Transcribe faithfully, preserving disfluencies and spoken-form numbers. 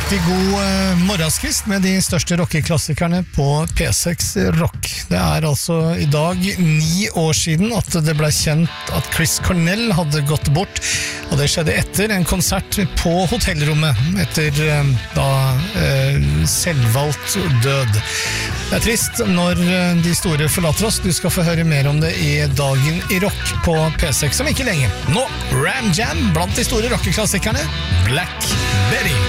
Riktig god eh, morgenskvist med de største rockeklassikerne på P seks Rock. Det er altså i dag ni år siden at det ble kjent at Chris Cornell hadde gått bort, og det skjedde etter en konsert på hotellrommet etter eh, da eh, selvvalgt død. Det er trist når eh, de store forlater oss. Du skal få høre mer om det i Dagen i Rock på P seks om ikke lenge. Nå, Ram Jam blant de store rockeklassikerne, Black Betty.